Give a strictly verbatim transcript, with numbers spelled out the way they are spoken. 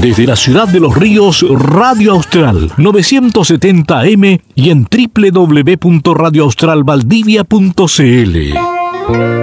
Desde la ciudad de Los Ríos, Radio Austral novecientos setenta A M y en doble u doble u doble u punto radio austral valdivia punto c l.